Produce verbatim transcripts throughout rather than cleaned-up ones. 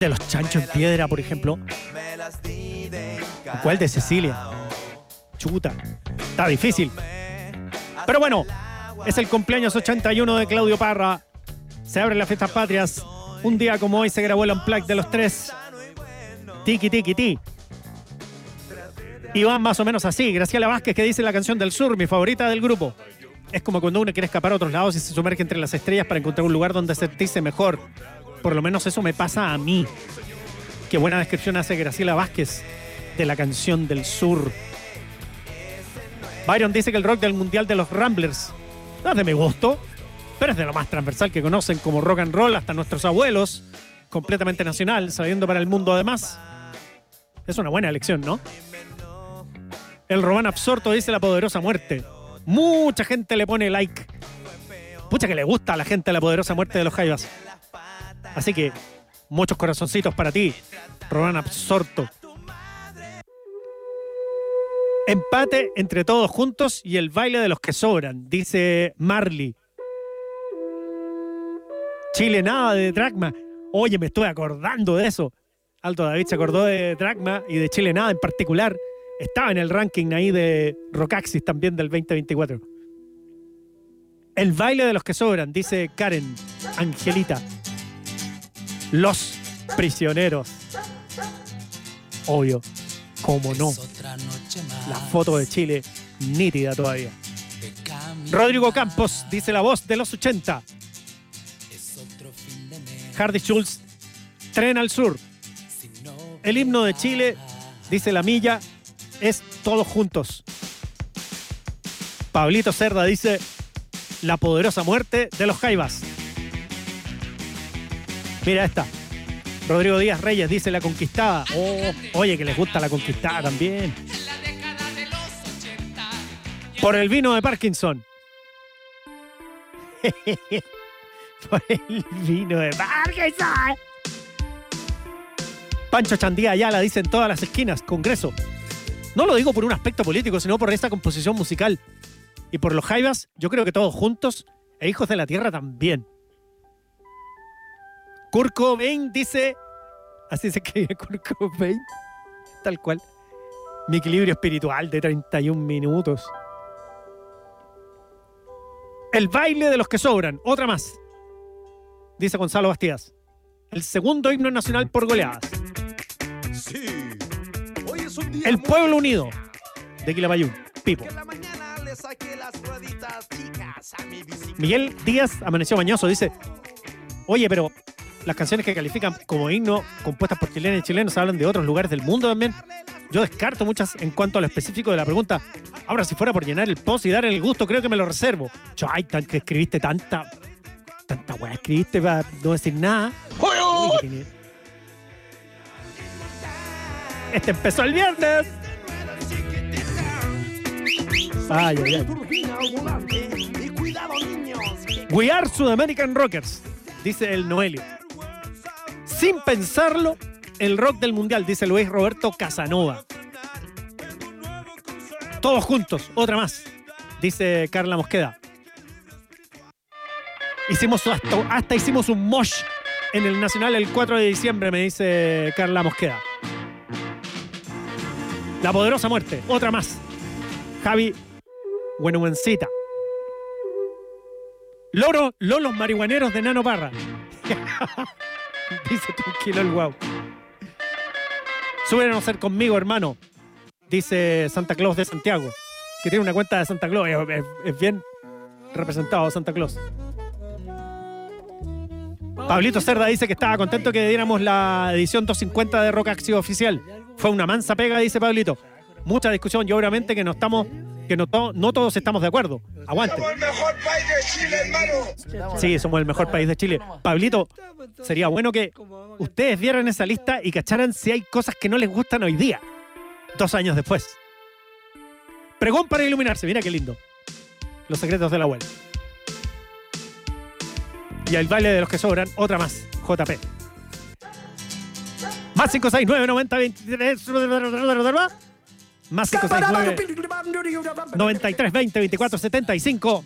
De los Chanchos en Piedra, por ejemplo. ¿Cuál de Cecilia? Chuta. Está difícil. Pero bueno, es el cumpleaños ochenta y uno de Claudio Parra. Se abren las fiestas patrias. Un día como hoy se grabó el Unplugged de los tres. Tiki, tiki, ti. Y van más o menos así. Graciela Vázquez, que dice la canción del sur, mi favorita del grupo. Es como cuando uno quiere escapar a otros lados y se sumerge entre las estrellas para encontrar un lugar donde sentirse mejor. Por lo menos eso me pasa a mí. Qué buena descripción hace Graciela Vázquez de la canción del sur. Byron dice que el rock del Mundial de los Ramblers no es de mi gusto, pero es de lo más transversal que conocen como rock and roll hasta nuestros abuelos. Completamente nacional, sabiendo para el mundo además. Es una buena elección, ¿no? El Román Absorto dice la poderosa muerte. Mucha gente le pone like. Pucha que le gusta a la gente la poderosa muerte de los Jaivas. Así que, muchos corazoncitos para ti, Román Absorto. Empate entre todos juntos y el baile de los que sobran, dice Marley. Chile nada de Dragma. Oye, me estoy acordando de eso. Alto David se acordó de Dragma y de Chile nada en particular. Estaba en el ranking ahí de Rockaxis también del veinte veinticuatro. El baile de los que sobran, dice Karen Angelita. Los prisioneros. Obvio. ¿Cómo no? La foto de Chile nítida todavía. Rodrigo Campos dice la voz de los ochenta. Hardy Schultz, Tren al Sur. El himno de Chile, dice La Milla, es Todos Juntos. Pablito Cerda dice la poderosa muerte de los Jaivas. Mira esta. Rodrigo Díaz Reyes dice La Conquistada. Oh, oye, que les gusta La Conquistada también. Por el vino de Parkinson. Por el vino de Parkinson. Pancho Chandía Ayala dice en todas las esquinas, Congreso. No lo digo por un aspecto político, sino por esta composición musical. Y por los Jaivas, yo creo que todos juntos, e Hijos de la Tierra también. Kurt Cobain dice, así se escribe Kurt Cobain, tal cual. Mi equilibrio espiritual de treinta y un minutos. El baile de los que sobran, otra más, dice Gonzalo Bastías. El segundo himno nacional por goleadas. Sí. Hoy es un día El muy Pueblo Unido, de Quilapayún, Pipo. que en la mañana le saqué las rueditas chicas a mi bicicleta. Miguel Díaz amaneció mañoso, dice, oye, pero las canciones que califican como himno compuestas por chilenos y chilenos hablan de otros lugares del mundo también. Yo descarto muchas en cuanto a lo específico de la pregunta. Ahora, si fuera por llenar el post y dar el gusto, creo que me lo reservo. Yo, ay, tan que escribiste tanta, tanta weá, escribiste para no decir nada. Uy, que tiene- Este empezó el viernes. Ay, ay, ay. Turbina ambulante. Y cuidado, niños. We are Sudamerican Rockers, dice el Noelio. Sin pensarlo, el rock del mundial, dice Luis Roberto Casanova. Todos juntos, otra más, dice Carla Mosqueda. Hicimos hasta, hasta hicimos un mosh en el Nacional el cuatro de diciembre, me dice Carla Mosqueda. La poderosa muerte, otra más. Javi Buenumencita. Loro, Lolos marihuaneros de Nano Parra. Dice tranquilo el guau. Suben a no ser conmigo, hermano. Dice Santa Claus de Santiago, que tiene una cuenta de Santa Claus. Es, es- es bien representado Santa Claus. Pablito Cerda dice que estaba contento que diéramos la edición doscientos cincuenta de Rockaxis oficial. Fue una mansa pega, dice Pablito. Mucha discusión y obviamente que no estamos, que no, to- no todos estamos de acuerdo. Aguante. Somos el mejor país de Chile, hermano. Sí, somos el mejor país de Chile. Pablito, sería bueno que ustedes vieran esa lista y cacharan si hay cosas que no les gustan hoy día, dos años después. Pregón para iluminarse, mira qué lindo. Los secretos de la abuela. Y el baile de los que sobran, otra más, J P. Más cinco seis nueve noventa veintitrés. Más cinco seis nueve noventa y tres veinte veinticuatro setenta y cinco.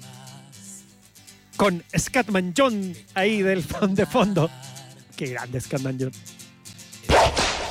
Con Scatman John ahí del de fondo. Qué grande Scatman John.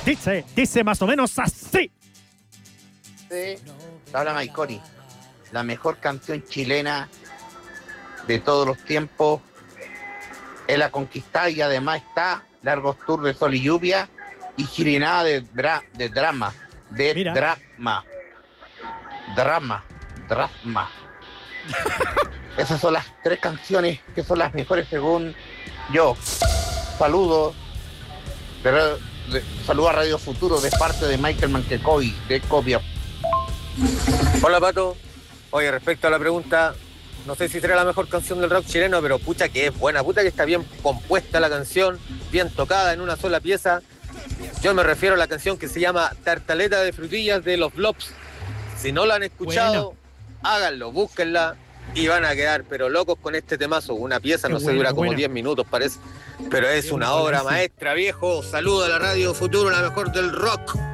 Dice, dice más o menos así. Sí, habla Maiconi, la mejor canción chilena de todos los tiempos. Es la conquistada y además está Largos Tours de Sol y Lluvia y Girinada de, dra, de drama. De Mira. drama. Drama. Drama. Esas son las tres canciones que son las mejores según yo. Saludos. Pero, de, saludo a Radio Futuro de parte de Michael Manquecoy de Copia. Hola Pato, oye, respecto a la pregunta, no sé si será la mejor canción del rock chileno, pero pucha que es buena, puta que está bien compuesta la canción, bien tocada en una sola pieza. Yo me refiero a la canción que se llama Tartaleta de Frutillas de los Blobs. Si no la han escuchado, Bueno. háganlo, búsquenla y van a quedar pero locos con este temazo. Una pieza, Qué no sé, buena, dura como buena. diez minutos parece, pero es Qué una buena, obra sí. maestra, viejo. Saludo a la Radio Futuro, la mejor del rock.